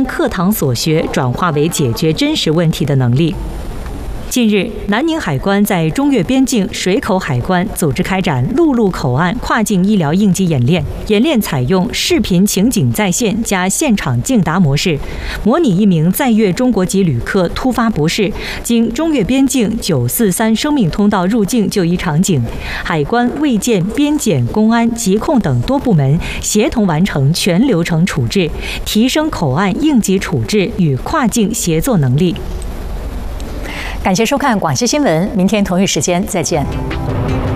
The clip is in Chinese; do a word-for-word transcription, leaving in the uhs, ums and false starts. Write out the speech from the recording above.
课堂所学转化为解决真实问题的能力。近日，南宁海关在中越边境水口海关组织开展陆路口岸跨境医疗应急演练。演练采用视频情景再现加现场竞答模式，模拟一名在越中国籍旅客突发不适，经中越边境九四三生命通道入境就医场景。海关、卫健、边检、公安、疾控等多部门协同完成全流程处置，提升口岸应急处置与跨境协作能力。 感谢收看《广西新闻》，明天同一时间再见。